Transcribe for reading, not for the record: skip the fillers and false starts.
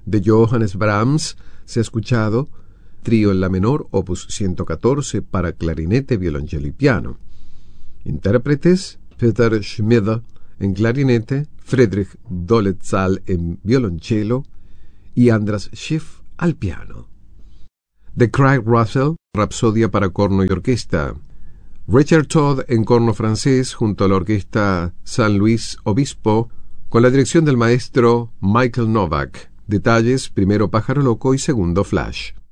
De Johannes Brahms se ha escuchado Trío en la menor, opus 114, para clarinete, violonchelo y piano. Intérpretes: Peter Schmieder en clarinete, Friedrich Dolezal en violonchelo y Andras Schiff al piano. De Craig Russell, Rapsodia para corno y orquesta. Richard Todd en corno francés junto a la orquesta San Luis Obispo con la dirección del maestro Michael Novak. Detalles: primero Pájaro Loco y segundo Flash.